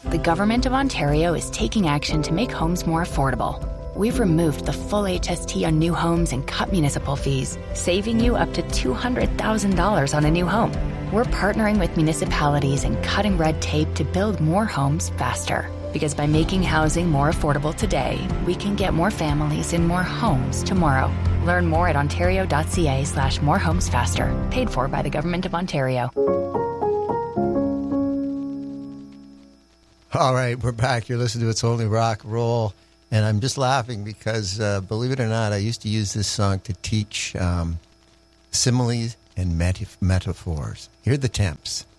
The Government of Ontario is taking action to make homes more affordable. We've removed the full HST on new homes and cut municipal fees, saving you up to $200,000 on a new home. We're partnering with municipalities and cutting red tape to build more homes faster. Because by making housing more affordable today, we can get more families in more homes tomorrow. Learn more at ontario.ca/morehomesfaster. Paid for by the Government of Ontario. All right, we're back. You're listening to It's Only Rock Roll. And I'm just laughing because, believe it or not, I used to use this song to teach similes and metaphors. Here are the temps.